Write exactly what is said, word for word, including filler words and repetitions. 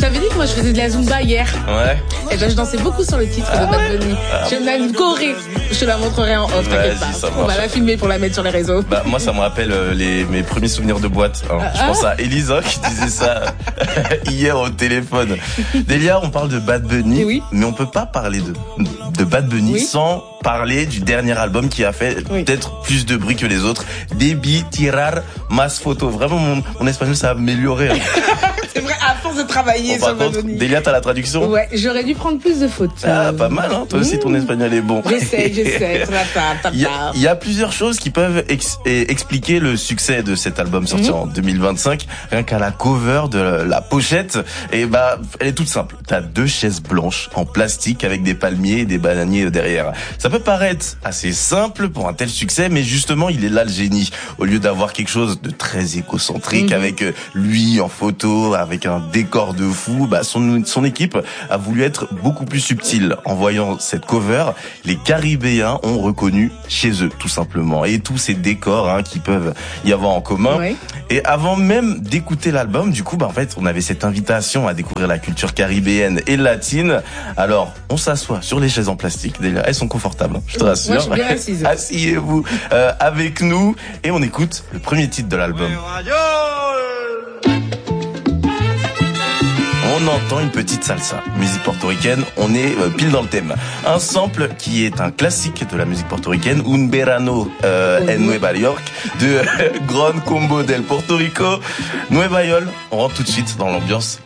t'avais dit que moi je faisais de la Zumba hier. Ouais. Et ben je dansais beaucoup sur le titre ah, de Bad Bunny. Ah, J'ai même une choré. Je te la montrerai en off, t'inquiète pas. On va la filmer pour la mettre sur les réseaux. Bah moi ça me rappelle euh, les mes premiers souvenirs de boîte. Hein. Ah, je pense à Elisa qui disait ça hier au téléphone. Delia, on parle de Bad Bunny, oui. mais on peut pas parler de de Bad Bunny oui. sans parler du dernier album qui a fait oui. peut-être plus de bruit que les autres. Debí tirar más fotos. Vraiment, mon, mon espagnol s'est amélioré. Hein. C'est vrai, à force de travailler bon, sur Bad Bunny. Delia, t'as la traduction? Ouais, j'aurais dû prendre plus de fautes. Ah, pas mal, hein. Toi aussi, ton espagnol est bon. J'essaie, j'essaie. Il y, il y a plusieurs choses qui peuvent ex- expliquer le succès de cet album sorti mmh. en deux mille vingt-cinq. Rien qu'à la cover de la pochette, et bah, elle est toute simple. T'as deux chaises blanches en plastique avec des palmiers et des bananiers derrière. Ça peut paraître assez simple pour un tel succès, mais justement, il est là le génie. Au lieu d'avoir quelque chose de très écocentrique mmh. avec lui en photo, avec un décor de fou, bah son, son équipe a voulu être beaucoup plus subtile. En voyant cette cover, les Caribéens ont reconnu chez eux, tout simplement. Et tous ces décors hein, qui peuvent y avoir en commun. Oui. Et avant même d'écouter l'album, du coup, bah en fait, on avait cette invitation à découvrir la culture caribéenne et latine. Alors, on s'assoit sur les chaises en plastique. Déjà, elles sont confortables, hein, je te rassure. Moi, je suis bien assise. Asseyez-vous euh, avec nous et on écoute le premier titre de l'album. On entend une petite salsa, musique portoricaine, on est euh, pile dans le thème. Un sample qui est un classique de la musique portoricaine, Un Verano euh, en Nueva York, de euh, Gran Combo del Porto Rico. Nueva York, on rentre tout de suite dans l'ambiance